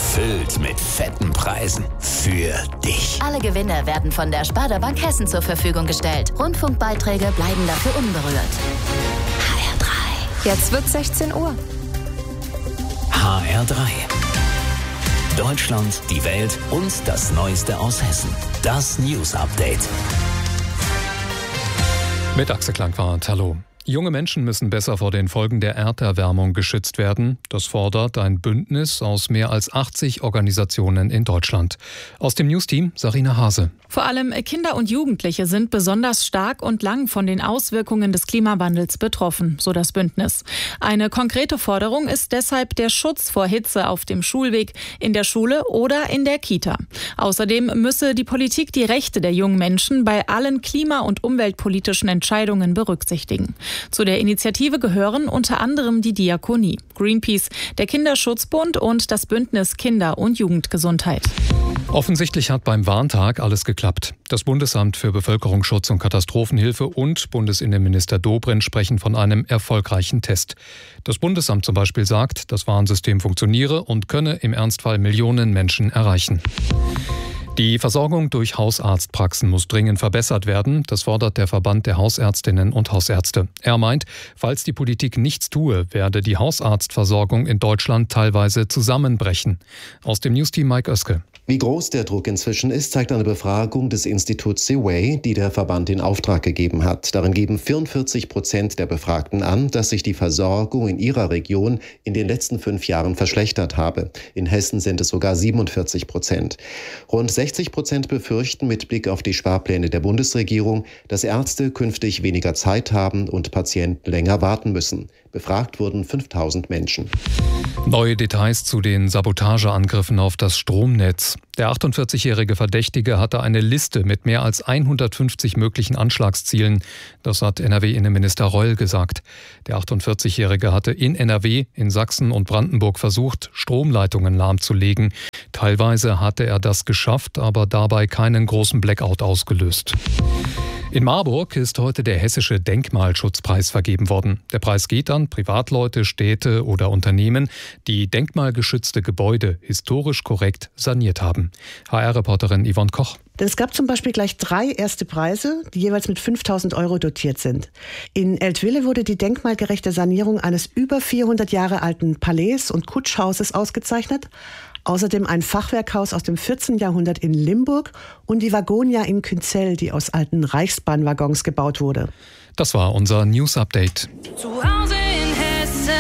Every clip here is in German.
Gefüllt mit fetten Preisen. Für dich. Alle Gewinne werden von der Sparda Bank Hessen zur Verfügung gestellt. Rundfunkbeiträge bleiben dafür unberührt. HR3. Jetzt wird 16 Uhr. HR3. Deutschland, die Welt und das Neueste aus Hessen. Das News Update. Mit Axel Klangwart, hallo. Junge Menschen müssen besser vor den Folgen der Erderwärmung geschützt werden. Das fordert ein Bündnis aus mehr als 80 Organisationen in Deutschland. Aus dem News-Team Sarina Hase. Vor allem Kinder und Jugendliche sind besonders stark und lang von den Auswirkungen des Klimawandels betroffen, so das Bündnis. Eine konkrete Forderung ist deshalb der Schutz vor Hitze auf dem Schulweg, in der Schule oder in der Kita. Außerdem müsse die Politik die Rechte der jungen Menschen bei allen klima- und umweltpolitischen Entscheidungen berücksichtigen. Zu der Initiative gehören unter anderem die Diakonie, Greenpeace, der Kinderschutzbund und das Bündnis Kinder- und Jugendgesundheit. Offensichtlich hat beim Warntag alles geklappt. Das Bundesamt für Bevölkerungsschutz und Katastrophenhilfe und Bundesinnenminister Dobrindt sprechen von einem erfolgreichen Test. Das Bundesamt zum Beispiel sagt, das Warnsystem funktioniere und könne im Ernstfall Millionen Menschen erreichen. Die Versorgung durch Hausarztpraxen muss dringend verbessert werden. Das fordert der Verband der Hausärztinnen und Hausärzte. Er meint, falls die Politik nichts tue, werde die Hausarztversorgung in Deutschland teilweise zusammenbrechen. Aus dem Newsteam Mike Oeske. Wie groß der Druck inzwischen ist, zeigt eine Befragung des Instituts Seaway, die der Verband in Auftrag gegeben hat. Darin geben 44% der Befragten an, dass sich die Versorgung in ihrer Region in den letzten 5 Jahren verschlechtert habe. In Hessen sind es sogar 47%. Rund 60% befürchten mit Blick auf die Sparpläne der Bundesregierung, dass Ärzte künftig weniger Zeit haben und Patienten länger warten müssen. Befragt wurden 5000 Menschen. Neue Details zu den Sabotageangriffen auf das Stromnetz. Der 48-jährige Verdächtige hatte eine Liste mit mehr als 150 möglichen Anschlagszielen. Das hat NRW-Innenminister Reul gesagt. Der 48-jährige hatte in NRW, in Sachsen und Brandenburg versucht, Stromleitungen lahmzulegen. Teilweise hatte er das geschafft, aber dabei keinen großen Blackout ausgelöst. In Marburg ist heute der Hessische Denkmalschutzpreis vergeben worden. Der Preis geht an Privatleute, Städte oder Unternehmen, die denkmalgeschützte Gebäude historisch korrekt saniert haben. HR-Reporterin Yvonne Koch. Es gab zum Beispiel gleich 3 erste Preise, die jeweils mit 5.000 € dotiert sind. In Eltville wurde die denkmalgerechte Sanierung eines über 400 Jahre alten Palais und Kutschhauses ausgezeichnet. Außerdem ein Fachwerkhaus aus dem 14. Jahrhundert in Limburg und die Wagonia in Künzell, die aus alten Reichsbahnwaggons gebaut wurde. Das war unser News Update. Zu Hause in Hessen.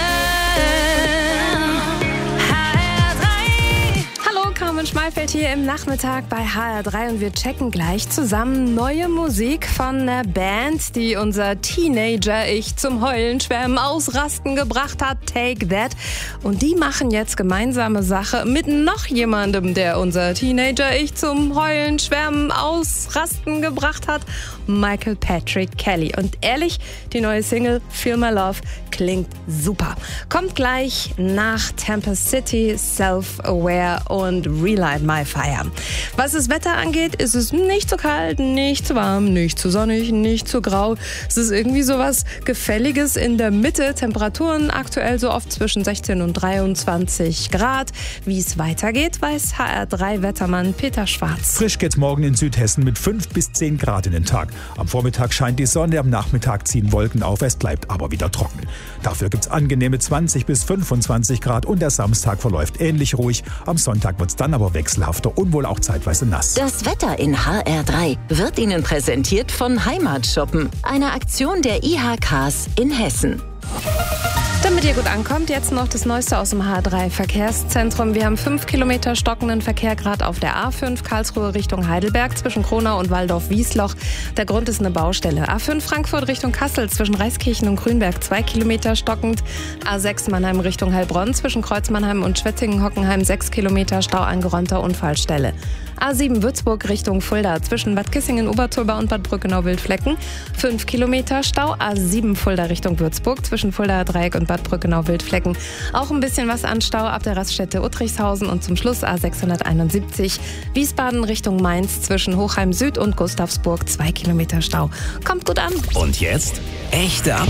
HR3. Hallo, Carmen Schmalfeld hier im Nachmittag bei HR3 und wir checken gleich zusammen neue Musik von einer Band, die unser Teenager-Ich zum Heulen, Schwärmen, Ausrasten gebracht hat, Take That. Und die machen jetzt gemeinsame Sache mit noch jemandem, der unser Teenager-Ich zum Heulen, Schwärmen, Ausrasten gebracht hat, Michael Patrick Kelly. Und ehrlich, die neue Single Feel My Love klingt super. Kommt gleich nach Tempest City, Self-Aware und Relight My Fire. Was das Wetter angeht, ist es nicht zu kalt, nicht zu warm, nicht zu sonnig, nicht zu grau. Es ist irgendwie sowas Gefälliges in der Mitte. Temperaturen aktuell so oft zwischen 16 und 23 Grad. Wie es weitergeht, weiß HR3-Wettermann Peter Schwarz. Frisch geht's morgen in Südhessen mit 5 bis 10 Grad in den Tag. Am Vormittag scheint die Sonne, am Nachmittag ziehen Wolken auf, es bleibt aber wieder trocken. Dafür gibt's angenehme 20 bis 25 Grad und der Samstag verläuft ähnlich ruhig. Am Sonntag wird's dann aber wechselhafter und wohl auch zeitweise nass. Das Wetter in HR3 wird Ihnen präsentiert von Heimatshoppen, einer Aktion der IHKs in Hessen. Damit ihr gut ankommt, jetzt noch das Neueste aus dem HR3-Verkehrszentrum. Wir haben 5 Kilometer stockenden Verkehr gerade auf der A5 Karlsruhe Richtung Heidelberg zwischen Kronau und Waldorf-Wiesloch. Der Grund ist eine Baustelle. A5 Frankfurt Richtung Kassel zwischen Reiskirchen und Grünberg 2 Kilometer stockend. A6 Mannheim Richtung Heilbronn zwischen Kreuzmannheim und Schwetzingen-Hockenheim 6 Kilometer Stau angeräumter Unfallstelle. A7 Würzburg Richtung Fulda zwischen Bad Kissingen-Obertolba und Bad Brückenau-Wildflecken 5 Kilometer Stau. A7 Fulda Richtung Würzburg zwischen Fuldaer Dreieck und Bad Brückenau-Wildflecken. Auch ein bisschen was an Stau ab der Raststätte Uttrichshausen und zum Schluss A671 Wiesbaden Richtung Mainz zwischen Hochheim Süd und Gustavsburg 2 Kilometer Stau. Kommt gut an. Und jetzt echte